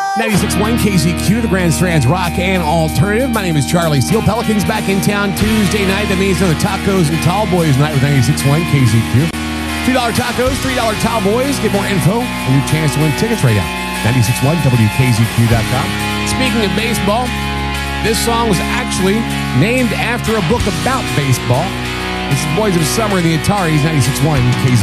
96.1 KZQ, the Grand Strands Rock and Alternative. My name is Charlie Steele. Pelicans back in town Tuesday night. That means another Tacos and Tall Boys night with 96.1 KZQ. $2 tacos, $3 Tall Boys. Get more info and your chance to win tickets right now. 96.1WKZQ.com. Speaking of baseball, this song was actually named after a book about baseball. This is Boys of Summer and the Ataris, 96.1 KZQ.